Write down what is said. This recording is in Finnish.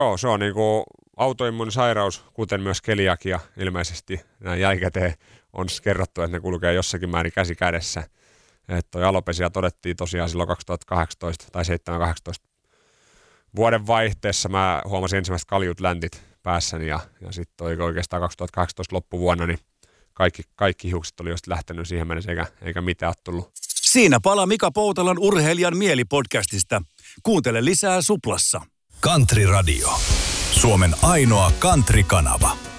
Joo, se on niinku autoimmuunisairaus, kuten myös keliakia ilmeisesti. Näin jälkikäteen on kerrottu, että ne kulkee jossakin määrin käsi kädessä. Että toi alopesia todettiin tosiaan silloin 2018 tai 7-18 vuoden vaihteessa. Mä huomasin ensimmäiset kaljut läntit päässäni ja sitten oikeastaan 2018 loppuvuonna niin kaikki hiukset oli just lähtenyt siihen mennessä eikä mitään ole tullut. Siinä palaa Mika Poutalan Urheilijan mieli-podcastista. Kuuntele lisää Suplassa. Country Radio. Suomen ainoa country-kanava.